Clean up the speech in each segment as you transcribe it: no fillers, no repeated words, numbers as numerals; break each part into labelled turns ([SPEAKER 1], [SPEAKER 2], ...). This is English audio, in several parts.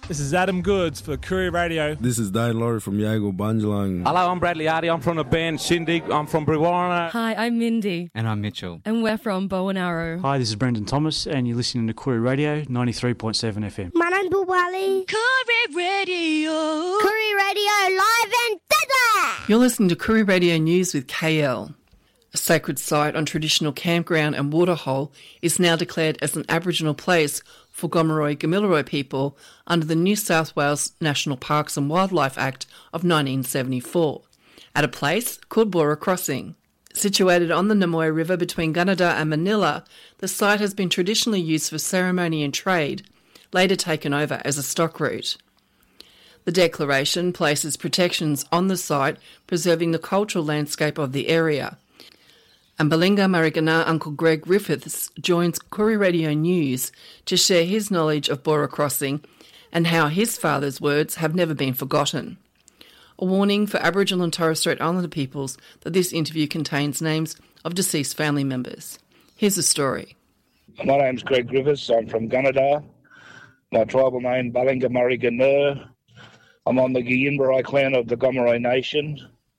[SPEAKER 1] This is Adam Goods for Koori Radio.
[SPEAKER 2] This is Dane Laurie from Yago Bunjalung.
[SPEAKER 3] Hello, I'm Bradley Arty. I'm from the band Shindig. I'm from Brewarrina.
[SPEAKER 4] Hi, I'm Mindy.
[SPEAKER 5] And I'm Mitchell.
[SPEAKER 4] And we're from Bow and Arrow.
[SPEAKER 6] Hi, this is Brendan Thomas, and you're listening to Koori Radio 93.7 FM.
[SPEAKER 7] My name's Bill Wiley.
[SPEAKER 8] Koori Radio.
[SPEAKER 7] Koori Radio, live and deadly.
[SPEAKER 9] You're listening to Koori Radio News with KL. A sacred site on traditional campground and waterhole is now declared as an Aboriginal place for Gomeroi Gamilaroi people under the New South Wales National Parks and Wildlife Act of 1974, at a place called Bora Crossing. Situated on the Namoy River between Gunnedah and Manila, the site has been traditionally used for ceremony and trade, later taken over as a stock route. The declaration places protections on the site, preserving the cultural landscape of the area. And Balinga Marigana Uncle Greg Griffiths joins Koori Radio News to share his knowledge of Bora Crossing and how his father's words have never been forgotten. A warning for Aboriginal and Torres Strait Islander peoples that this interview contains names of deceased family members. Here's the story.
[SPEAKER 10] My name's Greg Griffiths. I'm from Gunnedah. My tribal name, Balinga Marigana. I'm on the Giyinbarai clan of the Gomeroi Nation.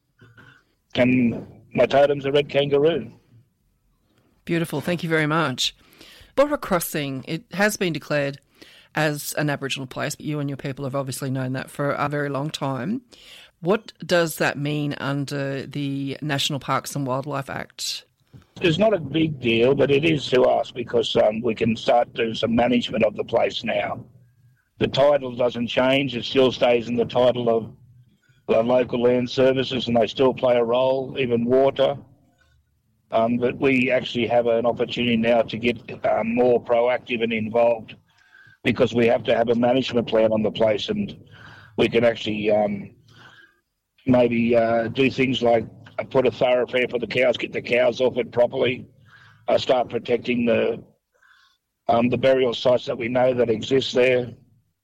[SPEAKER 10] And my totem's a red kangaroo.
[SPEAKER 9] Beautiful, thank you very much. Bora Crossing, it has been declared as an Aboriginal place. You and your people have obviously known that for a very long time. What does that mean under the National Parks and Wildlife Act?
[SPEAKER 10] It's not a big deal, but it is to us because we can start doing some management of the place now. The title doesn't change. It still stays in the title of the local land services, and they still play a role, even water. But we actually have an opportunity now to get more proactive and involved because we have to have a management plan on the place, and we can actually maybe do things like put a thoroughfare for the cows, get the cows off it properly, start protecting the burial sites that we know that exist there,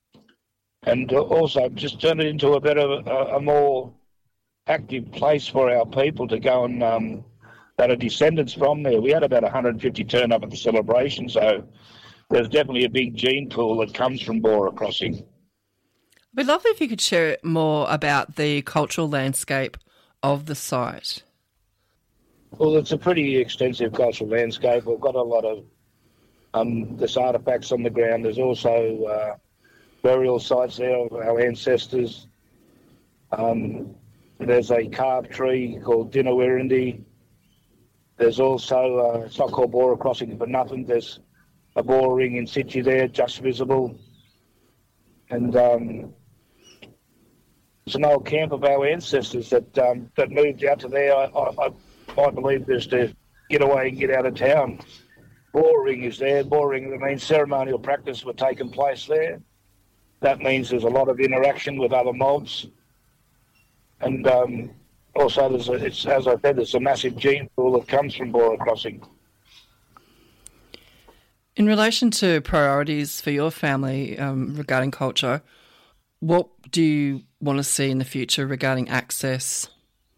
[SPEAKER 10] and also just turn it into a more active place for our people to go and that are descendants from there. We had about 150 turn up at the celebration, so there's definitely a big gene pool that comes from Bora Crossing.
[SPEAKER 9] We'd love if you could share more about the cultural landscape of the site.
[SPEAKER 10] Well, it's a pretty extensive cultural landscape. We've got a lot of there's artefacts on the ground. There's also burial sites there of our ancestors. There's a carved tree called Dinawirindi. There's also, it's not called Bora Crossing for nothing, there's a Bora ring in situ there, just visible. And it's an old camp of our ancestors that moved out to there, I believe, just to get away and get out of town. Bora ring is there. Bora ring, that means ceremonial practice were taking place there. That means there's a lot of interaction with other mobs. And also, as I said, there's a massive gene pool that comes from Bora Crossing.
[SPEAKER 9] In relation to priorities for your family regarding culture, what do you want to see in the future regarding access?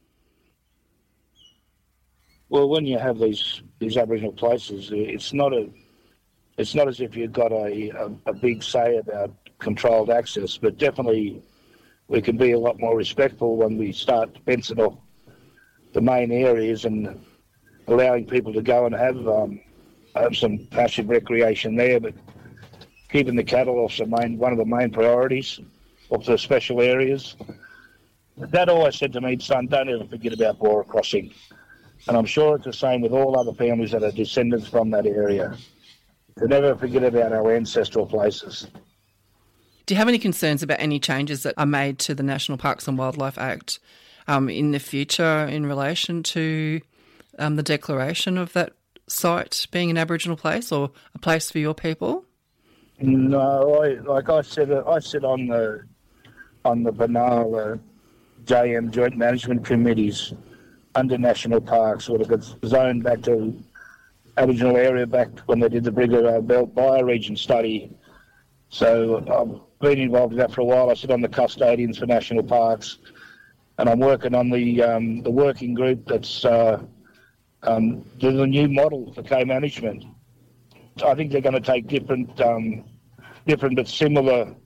[SPEAKER 10] Well, when you have these Aboriginal places, it's not as if you've got a big say about controlled access, but definitely we can be a lot more respectful when we start fencing off the main areas and allowing people to go and have some passive recreation there, but keeping the cattle off one of the main priorities of the special areas. Dad always said to me, son, don't ever forget about Bora Crossing. And I'm sure it's the same with all other families that are descendants from that area. To never forget about our ancestral places.
[SPEAKER 9] Do you have any concerns about any changes that are made to the National Parks and Wildlife Act in the future in relation to the declaration of that site being an Aboriginal place or a place for your people?
[SPEAKER 10] No, I sit on the Banal JM Joint Management Committees under National Parks, sort of got zoned back to Aboriginal area back when they did the Brigalow Belt bioregion study. So I've been involved in that for a while. I sit on the custodians for national parks, and I'm working on the working group that's doing a new model for co-management. I think they're going to take different but similar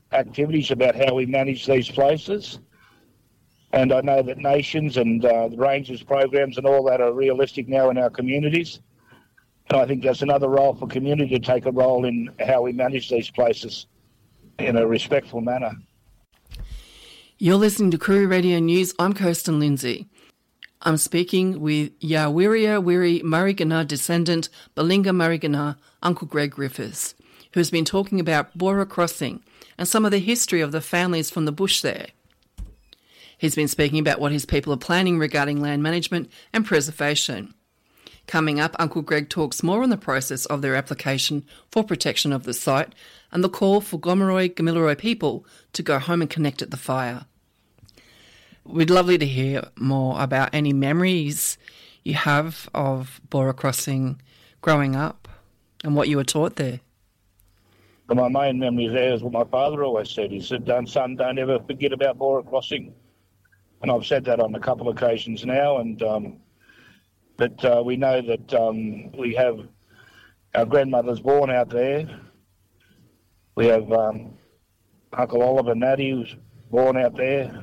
[SPEAKER 10] activities about how we manage these places. And I know that nations and the Rangers programs and all that are realistic now in our communities. And I think that's another role for community to take a role in how we manage these places in a respectful manner.
[SPEAKER 9] You're listening to Koori Radio News. I'm Kirsten Lindsay. I'm speaking with Yawiria Wiri Murrayginna descendant Balinga Murrayginna, Uncle Greg Griffiths, who has been talking about Bora Crossing and some of the history of the families from the bush there. He's been speaking about what his people are planning regarding land management and preservation. Coming up, Uncle Greg talks more on the process of their application for protection of the site and the call for Gomeroi Gamilaroi people to go home and connect at the fire. We'd lovely to hear more about any memories you have of Bora Crossing growing up and what you were taught there.
[SPEAKER 10] My main memory there is what my father always said. He said, son, don't ever forget about Bora Crossing. And I've said that on a couple of occasions now, and but we know that we have our grandmothers born out there. We have Uncle Oliver Natty who's born out there.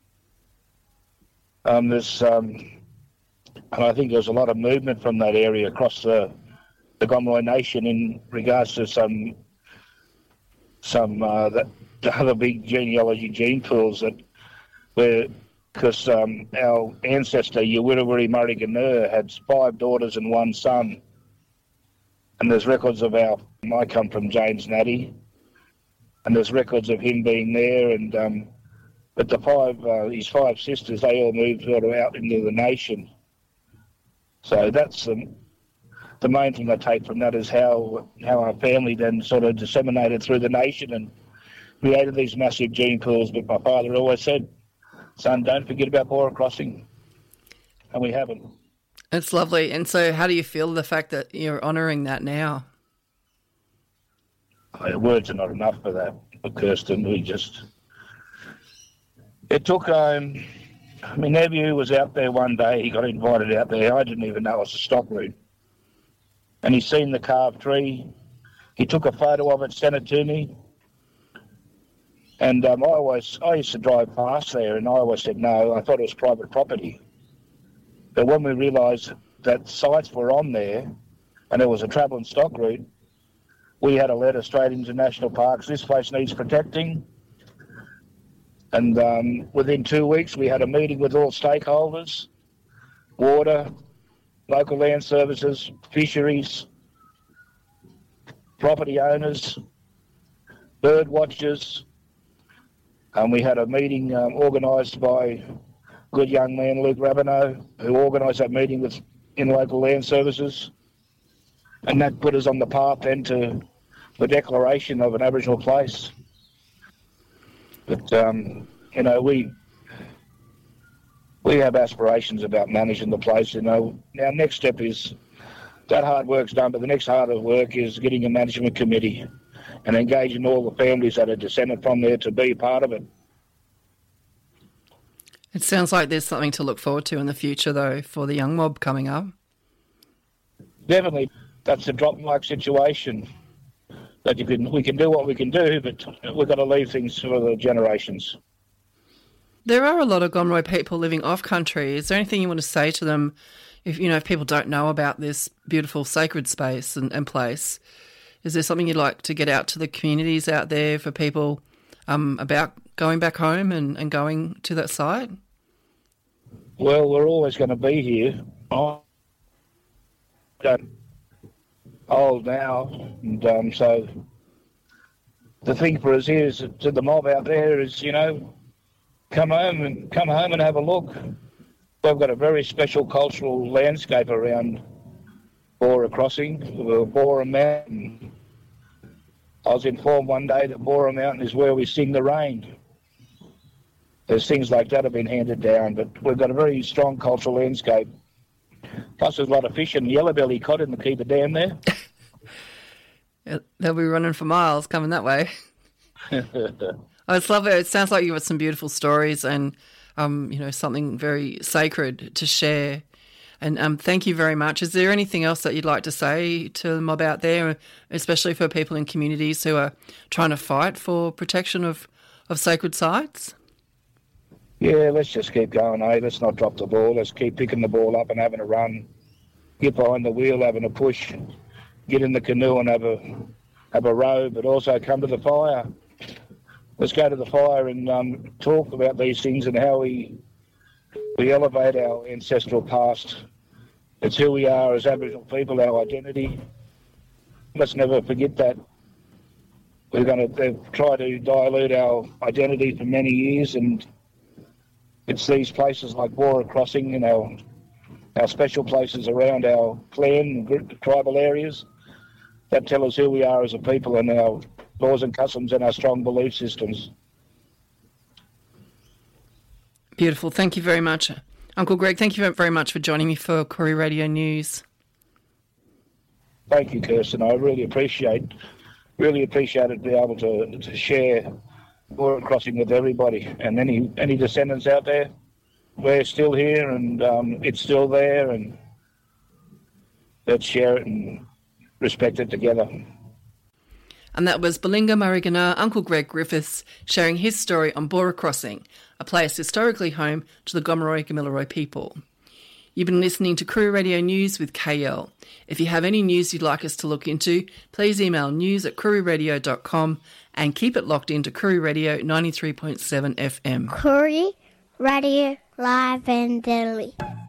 [SPEAKER 10] And I think there's a lot of movement from that area across the Gomeroi Nation in regards to some the other big genealogy gene pools that where. Because our ancestor, Yawirawiri Murrayginna, had 5 daughters and 1 son. And there's records of I come from James Natty, and there's records of him being there. And but his 5 sisters, they all moved sort of out into the nation. So that's the main thing I take from that is how our family then sort of disseminated through the nation and created these massive gene pools. But my father always said, son, don't forget about Bora Crossing. And we haven't.
[SPEAKER 9] It's lovely. And so how do you feel the fact that you're honouring that now?
[SPEAKER 10] Words are not enough for that, for Kirsten. It took, my nephew was out there one day. He got invited out there. I didn't even know it was a stock route. And he seen the carved tree. He took a photo of it, sent it to me. And I used to drive past there, and I always said no. I thought it was private property. But when we realised that sites were on there, and there was a travelling stock route, we had a letter straight into National Parks. This place needs protecting. And within 2 weeks, we had a meeting with all stakeholders: water, local land services, fisheries, property owners, bird watchers. And we had a meeting organised by good young man Luke Rabineau, who organised that meeting in local land services. And that put us on the path then to the declaration of an Aboriginal place. But, we have aspirations about managing the place. Our next step is that hard work's done, but the next harder work is getting a management committee and engaging all the families that are descended from there to be part of it.
[SPEAKER 9] It sounds like there's something to look forward to in the future, though, for the young mob coming up.
[SPEAKER 10] Definitely. That's a drop-like situation. That we can do what we can do, but we've got to leave things for the generations.
[SPEAKER 9] There are a lot of Gomeroi people living off-country. Is there anything you want to say to them if people don't know about this beautiful sacred space and place? Is there something you'd like to get out to the communities out there for people about going back home and going to that site?
[SPEAKER 10] Well, we're always going to be here. I'm old now, and so the thing for us here is to the mob out there is, come home and have a look. We've got a very special cultural landscape around Bora Crossing, Bora Mountain. I was informed one day that Bora Mountain is where we sing the rain. There's things like that have been handed down, but we've got a very strong cultural landscape. Plus there's a lot of fish and yellowbelly cod in the Keeper Dam there.
[SPEAKER 9] They'll be running for miles coming that way. It's lovely. It sounds like you've got some beautiful stories and, something very sacred to share And thank you very much. Is there anything else that you'd like to say to them about there, especially for people in communities who are trying to fight for protection of sacred sites?
[SPEAKER 10] Yeah, let's just keep going, eh? Let's not drop the ball. Let's keep picking the ball up and having a run. Get behind the wheel, having a push. Get in the canoe and have a row, but also come to the fire. Let's go to the fire and talk about these things and how we elevate our ancestral past. It's who we are as Aboriginal people, our identity. Let's never forget that. They've tried to dilute our identity for many years, and it's these places like Bora Crossing and our special places around our clan and tribal areas that tell us who we are as a people and our laws and customs and our strong belief systems.
[SPEAKER 9] Beautiful. Thank you very much. Uncle Greg, thank you very much for joining me for Koori Radio News.
[SPEAKER 10] Thank you, Kirsten. I really appreciate it to be able to share Bora Crossing with everybody. And any descendants out there, we're still here and it's still there, and let's share it and respect it together.
[SPEAKER 9] And that was Balinga Marigana Uncle Greg Griffiths sharing his story on Bora Crossing, a place historically home to the Gomeroi Gamilaroi people. You've been listening to Koori Radio News with KL. If you have any news you'd like us to look into, please email news@kooriradio.com and keep it locked into Koori Radio 93.7 FM.
[SPEAKER 7] Koori Radio Live and Deadly.